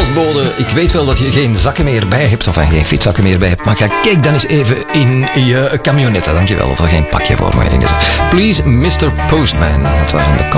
postbode, ik weet wel dat je geen zakken meer bij hebt, of geen fietszakken meer bij hebt, maar kijk dan eens even in je camionette, dankjewel, of er geen pakje voor me is. Please, Mr. Postman, dat waren de